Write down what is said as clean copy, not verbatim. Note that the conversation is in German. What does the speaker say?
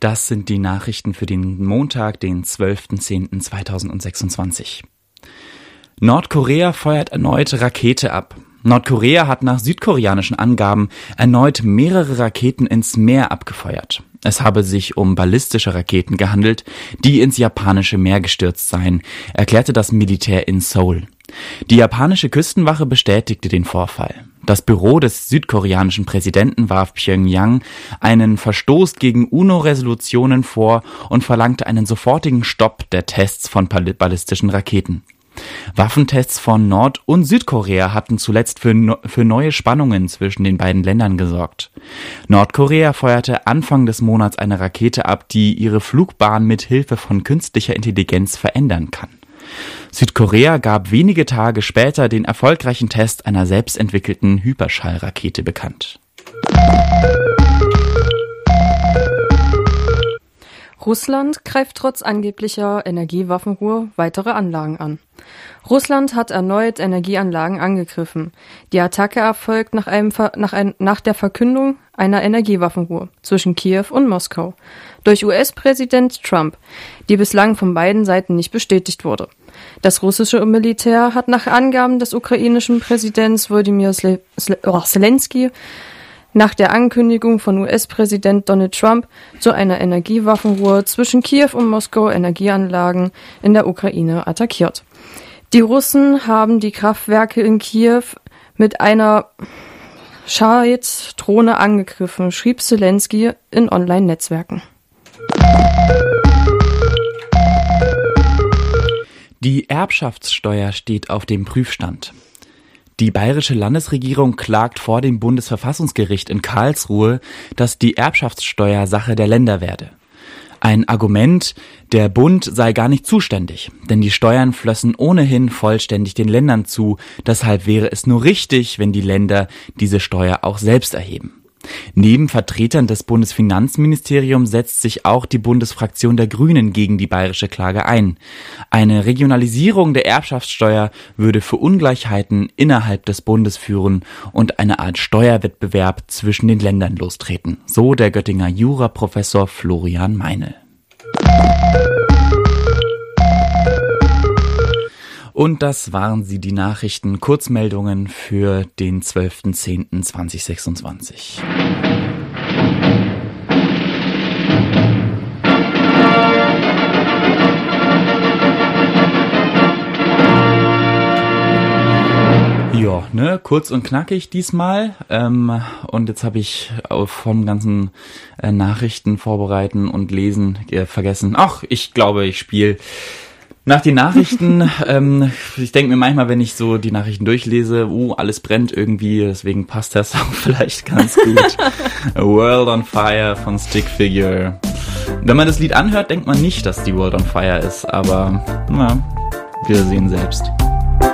Das sind die Nachrichten für den Montag, den 12.10.2026. Nordkorea feuert erneut Rakete ab. Nordkorea hat nach südkoreanischen Angaben erneut mehrere Raketen ins Meer abgefeuert. Es habe sich um ballistische Raketen gehandelt, die ins japanische Meer gestürzt seien, erklärte das Militär in Seoul. Die japanische Küstenwache bestätigte den Vorfall. Das Büro des südkoreanischen Präsidenten warf Pjöngjang einen Verstoß gegen UNO-Resolutionen vor und verlangte einen sofortigen Stopp der Tests von ballistischen Raketen. Waffentests von Nord- und Südkorea hatten zuletzt für neue Spannungen zwischen den beiden Ländern gesorgt. Nordkorea feuerte Anfang des Monats eine Rakete ab, die ihre Flugbahn mit Hilfe von künstlicher Intelligenz verändern kann. Südkorea gab wenige Tage später den erfolgreichen Test einer selbstentwickelten Hyperschallrakete bekannt. Russland greift trotz angeblicher Energiewaffenruhe weitere Anlagen an. Russland hat erneut Energieanlagen angegriffen. Die Attacke erfolgt nach der Verkündung einer Energiewaffenruhe zwischen Kiew und Moskau durch US-Präsident Trump, die bislang von beiden Seiten nicht bestätigt wurde. Das russische Militär hat nach Angaben des ukrainischen Präsidenten Volodymyr Zelensky nach der Ankündigung von US-Präsident Donald Trump zu einer Energiewaffenruhe zwischen Kiew und Moskau Energieanlagen in der Ukraine attackiert. Die Russen haben die Kraftwerke in Kiew mit einer Shahid-Drohne angegriffen, schrieb Zelensky in Online-Netzwerken. Die Erbschaftssteuer steht auf dem Prüfstand. Die bayerische Landesregierung klagt vor dem Bundesverfassungsgericht in Karlsruhe, dass die Erbschaftssteuer Sache der Länder werde. Ein Argument, der Bund sei gar nicht zuständig, denn die Steuern flössen ohnehin vollständig den Ländern zu, deshalb wäre es nur richtig, wenn die Länder diese Steuer auch selbst erheben. Neben Vertretern des Bundesfinanzministeriums setzt sich auch die Bundesfraktion der Grünen gegen die bayerische Klage ein. Eine Regionalisierung der Erbschaftssteuer würde für Ungleichheiten innerhalb des Bundes führen und eine Art Steuerwettbewerb zwischen den Ländern lostreten, so der Göttinger Juraprofessor Florian Meinl. Und das waren sie, die Nachrichten, Kurzmeldungen für den 12.10.2026. Ja, kurz und knackig diesmal. Und jetzt habe ich vom ganzen Nachrichten vorbereiten und lesen vergessen. Ach, ich glaube, ich spiele nach den Nachrichten. Ich denke mir manchmal, wenn ich so die Nachrichten durchlese, alles brennt irgendwie, deswegen passt das auch vielleicht ganz gut. A World on Fire von Stick Figure. Wenn man das Lied anhört, denkt man nicht, dass die World on Fire ist, aber wir sehen selbst.